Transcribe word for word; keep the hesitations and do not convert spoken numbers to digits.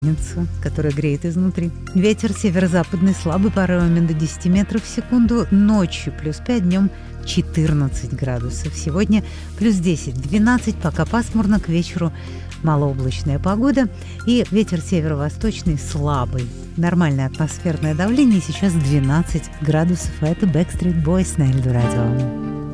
которая греет изнутри. Ветер северо-западный слабый, порывами до десяти метров в секунду. Ночью плюс пять, днем четырнадцать градусов. Сегодня плюс десять, двенадцать, пока пасмурно, к вечеру малооблачная погода. И ветер северо-восточный слабый. Нормальное атмосферное давление сейчас двенадцать градусов. А это Backstreet Boys на Эльдо Радио.